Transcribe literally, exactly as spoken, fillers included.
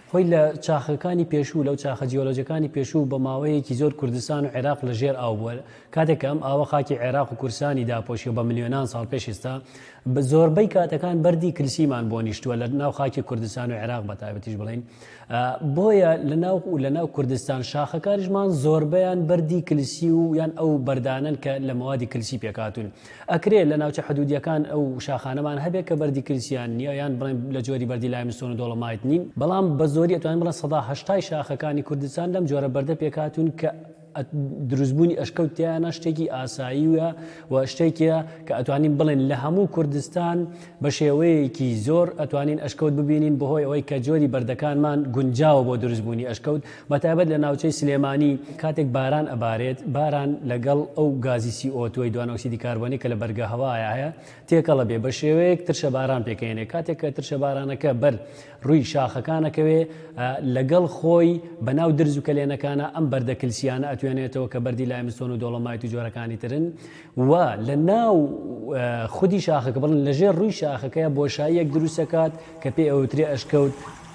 خۆی لە چاخەکانی پێشوو لەو چاخە جیۆلۆجیەکانی پێشوو بە ماوەیەکی زۆر کوردستان و عێراق لە ژێر ئاو بووە کاتێک ئەم ئاوە خاکی عێراق و کورسانی داپۆشی بە ملیۆنان ساڵ پێش ئێستا بە زۆربەی کاتەکان بەردی کلسیمان بۆ نیشتووە لە ناو خاکی کوردستان و عێراق بە تایبەتیش بڵین بۆیە لە ناو و لە ناو کوردستان شاخەکانیشمان زۆربەیان بەردی کلسی و یان ئەو بەردانن کە لە مەوادی کلسی پێکاتون ئەکرێت لە ناوچە حدودیەکان ئەو شاخانەمان هەبێت کە بەردی کلسیان نییە یان بڵێن لە جۆری بەردی لایمستۆن و دۆڵەمایت نین بەڵام بە زۆری ئەتوانین بڵێن سەدا هەشتای شاخەکانی کوردستان لەم جۆرە بەردە پێکاتون کە دروستبوونی ئەشکەوت تیانە شتێکی ئاساییە و شتێکە کە ئەتوانین بڵێن لە هەموو کوردستان بە شێوەیەکی زۆر ئەتوانین ئەشکەوت ببینین بەهۆی ئەوەی کە جۆری بەردەکانمان گونجاوە بۆ دروستبوونی ئەشکەوت بەتایبەت لە ناوچەی سلێمانی کاتێک باران ئەبارێت باران لەگەڵ ئەو گازی سی ئۆ دوی دوان ئۆکسیدی کاربۆنی کە لە بەرگە هەوایە هەیە تێکەڵە بێ بە شێوەیەک ترشە باران پێکەێنێ کاتێک کە ترشە بارانەکە بەر ڕووی شاخەکانەکەوێ لەگەڵ خۆی بەناو درز و کەلێنەکانە ئەم بەردە کلسیانە ئەتوێنێتەوە کە بەردی لایمستۆن و دۆڵەمایت و جۆرەکانی ترن و لە ناو خودی شاخەکە بڵن لەژێر ڕووی شاخەکەیە بۆشاییەک دروستەکات کە پێی ئەوترێ ئەشکەوت